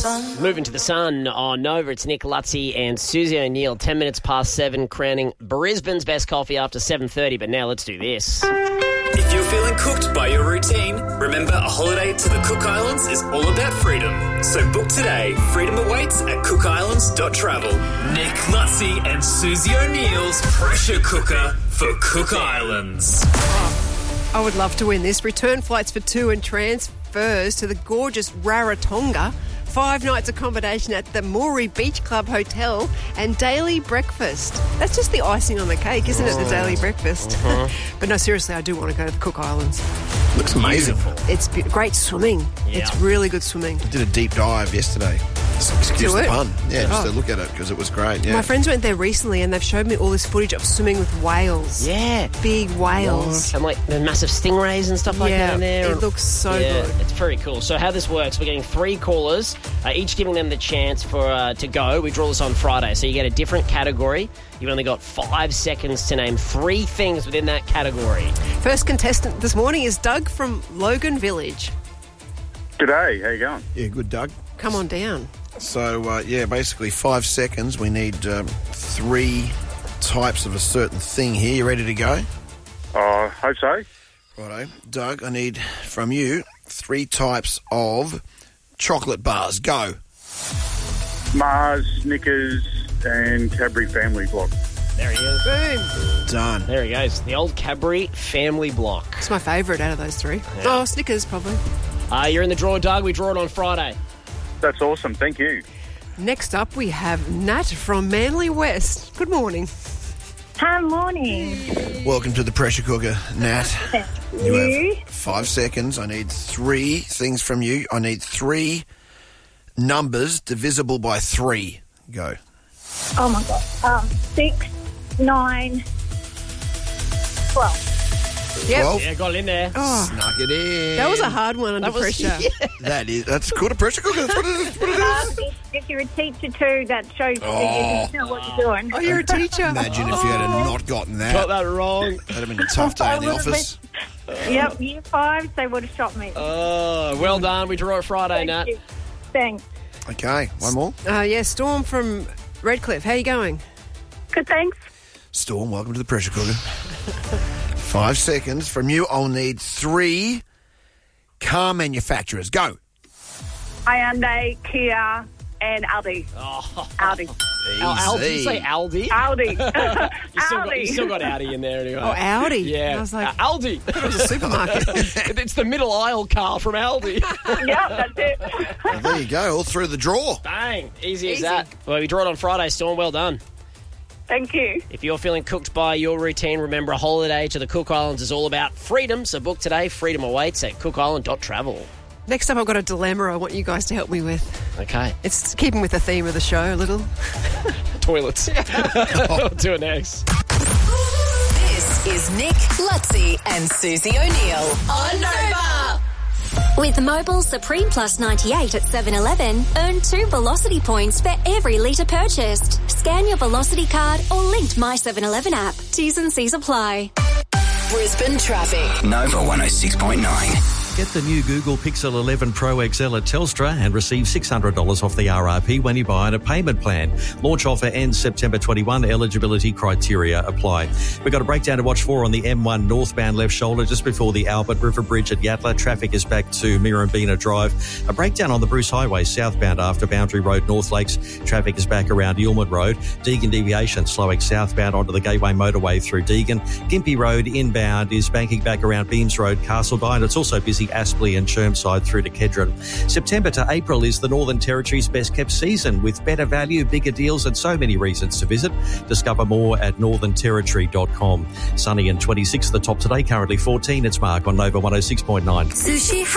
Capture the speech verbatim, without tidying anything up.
fun. Moving to the sun on Nova, it's Nick Lutzi and Susie O'Neill. Ten minutes past seven, crowning Brisbane's best coffee after seven thirty. But now let's do this. If you're feeling cooked by your routine, remember a holiday to the Cook Islands is all about freedom. So book today. Freedom awaits at cook islands dot travel. Nick Lutzi and Susie O'Neill's pressure cooker for Cook Islands. I would love to win this. Return flights for two and transfers to the gorgeous Rarotonga. Five nights accommodation at the Moree Beach Club Hotel and daily breakfast. That's just the icing on the cake, isn't it, the daily breakfast? Uh-huh. But no, seriously, I do want to go to the Cook Islands. Looks amazing. It's be- great swimming. Yeah. It's really good swimming. I did a deep dive yesterday. Excuse Do the it? pun. Yeah, just Oh. to look at it because it was great. Yeah. My friends went there recently and they've showed me all this footage of swimming with whales. Yeah. Big whales. And like the massive stingrays and stuff like Yeah, that in there. it looks so yeah, good. It's very cool. So how this works, we're getting three callers, uh, each giving them the chance for uh, to go. We draw this on Friday, so you get a different category. You've only got five seconds to name three things within that category. First contestant this morning is Doug from Logan Village. G'day, how you going? Yeah, good, Doug. Come on down. So, uh, yeah, basically five seconds. We need um, three types of a certain thing here. You ready to go? I hope so. Righto. Doug, I need from you three types of chocolate bars. Go. Mars, Snickers, and Cadbury Family Block. There he is. Boom. Done. There he goes. The old Cadbury family block. It's my favourite out of those three. Yeah. Oh, Snickers, probably. Uh, you're in the draw, Doug. We draw it on Friday. That's awesome, thank you. Next up, we have Nat from Manly West. Good morning. Hi, morning. Welcome to the pressure cooker, Nat. You You? have five seconds. I need three things from you. I need three numbers divisible by three. Go. Oh my God. Um, six, nine, twelve. Yep. Twelve. Yeah, got it in there. Oh, Snuck it in. that was a hard one under That was- pressure. yeah. That is. That's called a pressure cooker. That's what it is. What it Um, is. if, if you're a teacher too, that shows that you know what you're doing. Oh, you're a teacher. Imagine if you had not gotten that. Got that wrong. That'd have been a tough day in the I would've office. Yep, year five, they would have shot me. Oh, well done. We draw it Friday, Thank Nat. you. Thanks. Okay, one more. Uh, yeah, Storm from Redcliffe. How you going? Good, thanks. Storm, welcome to the pressure cooker. Five seconds from you. I'll need three car manufacturers. Go. Hyundai, Kia, and Aldi. Oh, Aldi. Al- Aldi. Did you Easy. say Aldi? Aldi. You still, got, you Aldi. still got Audi in there anyway. Oh, Audi. Yeah. I was like, Uh, Aldi. it was a supermarket. It's the middle aisle car from Aldi. Yep, that's it. Well, there you go, all through the draw. Bang. Easy as Easy. that. Well, we draw it on Friday, Storm. Well done. Thank you. If you're feeling cooked by your routine, remember a holiday to the Cook Islands is all about freedom. So book today. Freedom awaits at cook island dot travel. Next up, I've got a dilemma I want you guys to help me with. Okay. It's keeping with the theme of the show a little. Toilets. We'll do it next. This is Nick Lutzi and Susie O'Neill on Nova. With Mobile Supreme Plus ninety-eight at seven eleven, earn two Velocity points for every litre purchased. Scan your Velocity card or linked My seven eleven app. T's and C's apply. Brisbane traffic. Nova one oh six point nine. Get the new Google Pixel eleven Pro X L at Telstra and receive six hundred dollars off the R R P when you buy on a payment plan. Launch offer ends September twenty-first. Eligibility criteria apply. We've got a breakdown to watch for on the M one northbound left shoulder just before the Albert River Bridge at Yatala. Traffic is back to Mirrabina Drive. A breakdown on the Bruce Highway southbound after Boundary Road North Lakes. Traffic is back around Yulman Road. Deagon deviation slowing southbound onto the Gateway Motorway through Deagon. Gympie Road inbound is banking back around Beams Road, Castlebine. It's also busy Aspley and Chermside through to Kedron. September to April is the Northern Territory's best kept season with better value, bigger deals and so many reasons to visit. Discover more at northern territory dot com. Sunny and twenty-six, the top today, currently fourteen. It's Mark on Nova one oh six point nine. Sushi